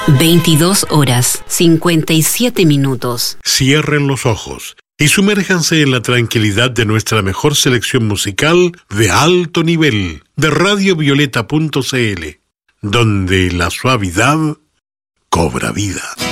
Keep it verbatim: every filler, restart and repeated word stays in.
veintidós horas, cincuenta y siete minutos. Cierren los ojos y sumérjanse en la tranquilidad de nuestra mejor selección musical de alto nivel de radio violeta punto c l, donde la suavidad cobra vida.